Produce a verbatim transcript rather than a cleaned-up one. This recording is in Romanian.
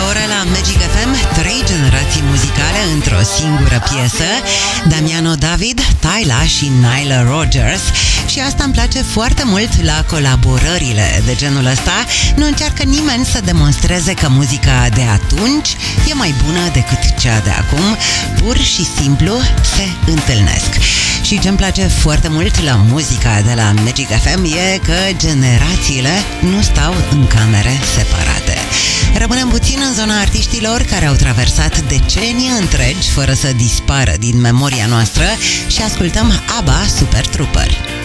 ore la Magic F M, trei generații muzicale într-o singură piesă: Damiano David, Tyla și Nile Rodgers. Și asta îmi place foarte mult la colaborările de genul ăsta. Nu încearcă nimeni să demonstreze că muzica de atunci e mai bună decât cea de acum. Pur și simplu se întâlnesc. Și ce-mi place foarte mult la muzica de la Magic F M e că generațiile nu stau în camere separate. Rămânem puțin în zona artiștilor care au traversat decenii întregi fără să dispară din memoria noastră și ascultăm ABBA Super Trooper.